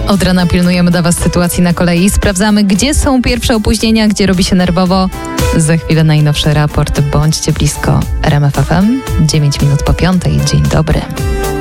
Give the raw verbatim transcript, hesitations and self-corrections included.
Od rana pilnujemy dla Was sytuacji na kolei. Sprawdzamy, gdzie są pierwsze opóźnienia, gdzie robi się nerwowo. Za chwilę najnowszy raport. Bądźcie blisko. R M F F M, dziewięć minut po piątej. Dzień dobry.